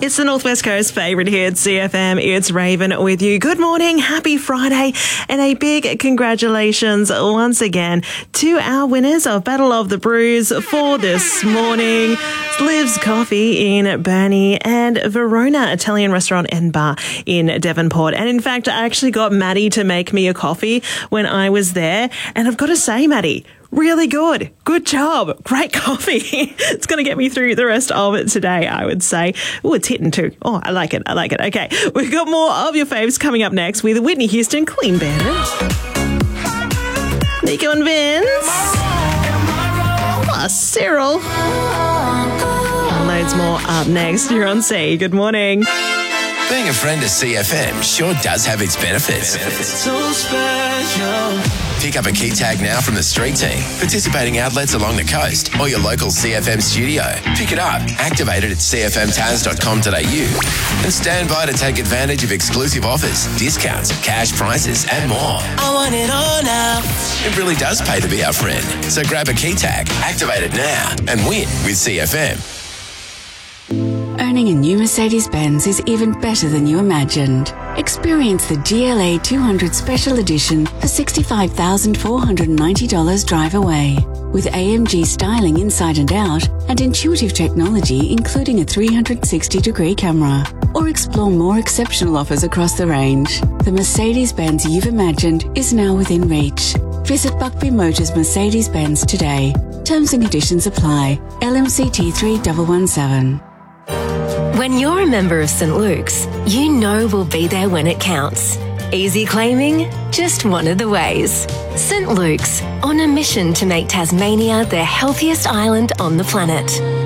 It's the Northwest Coast favourite here at CFM. It's Raven with you. Good morning, happy Friday, and a big congratulations once again to our winners of Battle of the Brews for this morning. Liv's Coffee in Burnie and Verona Italian Restaurant and Bar in Devonport. And in fact, I actually got Maddie to make me a coffee when I was there. And I've got to say, Maddie, really good. Good job. Great coffee. It's going to get me through the rest of it today, I would say. Oh, it's hitting too. Oh, I like it. Okay. We've got more of your faves coming up next with Whitney Houston, Clean Bandit. Nico and Vince. Plus Cyril. And loads more up next. You're on C. Good morning. Being a friend of CFM sure does have its benefits. So special. Pick up a key tag now from the street team, participating outlets along the coast, or your local CFM studio. Pick it up, activate it at cfmtaz.com.au, and stand by to take advantage of exclusive offers, discounts, cash prices, and more. I want it all now. It really does pay to be our friend. So grab a key tag, activate it now, and win with CFM. Owning a new Mercedes-Benz is even better than you imagined. Experience the GLA 200 Special Edition for $65,490 drive away. With AMG styling inside and out and intuitive technology including a 360-degree camera. Or explore more exceptional offers across the range. The Mercedes-Benz you've imagined is now within reach. Visit Buckby Motors Mercedes-Benz today. Terms and conditions apply. LMCT 3117. When you're a member of St. Luke's, you know we'll be there when it counts. Easy claiming? Just one of the ways. St. Luke's, on a mission to make Tasmania the healthiest island on the planet.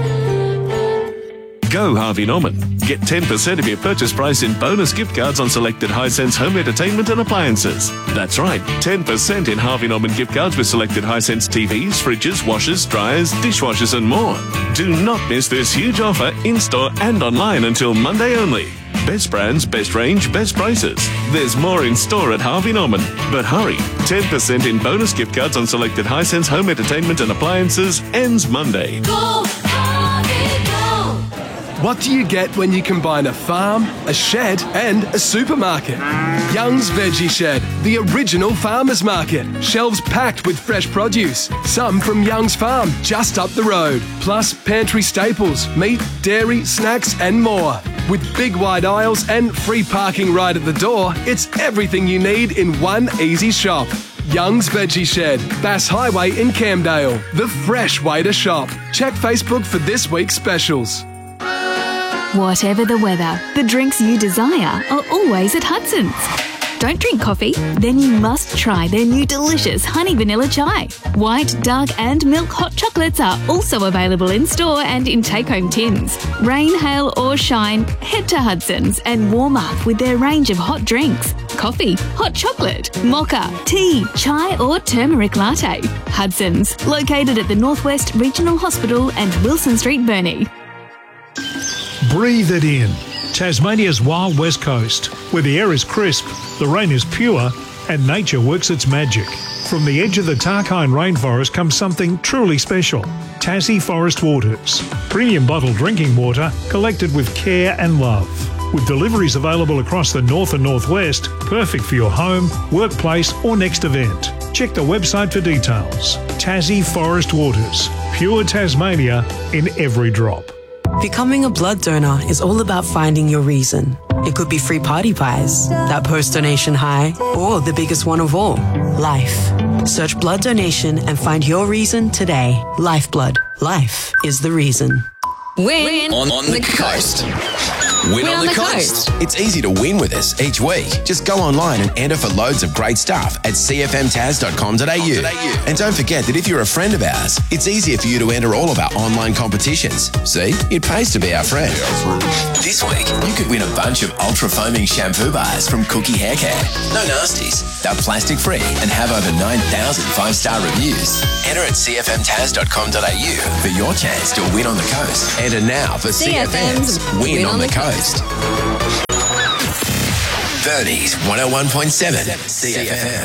Go Harvey Norman. Get 10% of your purchase price in bonus gift cards on selected Hisense home entertainment and appliances. That's right, 10% in Harvey Norman gift cards with selected Hisense TVs, fridges, washers, dryers, dishwashers and more. Do not miss this huge offer in-store and online until Monday only. Best brands, best range, best prices. There's more in store at Harvey Norman. But hurry, 10% in bonus gift cards on selected Hisense home entertainment and appliances ends Monday. Go, Harvey, go. What do you get when you combine a farm, a shed and a supermarket? Young's Veggie Shed, the original farmer's market. Shelves packed with fresh produce, some from Young's Farm just up the road. Plus pantry staples, meat, dairy, snacks and more. With big wide aisles and free parking right at the door, it's everything you need in one easy shop. Young's Veggie Shed, Bass Highway in Camdale. The fresh way to shop. Check Facebook for this week's specials. Whatever the weather, the drinks you desire are always at Hudson's. Don't drink coffee? Then you must try their new delicious honey vanilla chai. White, dark and milk hot chocolates are also available in store and in take-home tins. Rain, hail or shine, head to Hudson's and warm up with their range of hot drinks. Coffee, hot chocolate, mocha, tea, chai or turmeric latte. Hudson's, located at the Northwest Regional Hospital and Wilson Street, Burnie. Breathe it in. Tasmania's wild west coast, where the air is crisp, the rain is pure, and nature works its magic. From the edge of the Tarkine rainforest comes something truly special. Tassie Forest Waters. Premium bottled drinking water collected with care and love. With deliveries available across the north and northwest, perfect for your home, workplace or next event. Check the website for details. Tassie Forest Waters. Pure Tasmania in every drop. Becoming a blood donor is all about finding your reason. It could be free party pies, that post-donation high, or the biggest one of all, life. Search blood donation and find your reason today. Lifeblood. Life is the reason. Win On the coast. Win on the coast. It's easy to win with us each week. Just go online and enter for loads of great stuff at cfmtaz.com.au. And don't forget that if you're a friend of ours, it's easier for you to enter all of our online competitions. See, it pays to be our friend. This week, you could win a bunch of ultra-foaming shampoo bars from Cookie Hair Care. No nasties. They're plastic-free and have over 9,000 five-star reviews. Enter at cfmtaz.com.au for your chance to win on the coast. Enter now for CFM's Win on the Coast. Burnie's 101.7 CFM.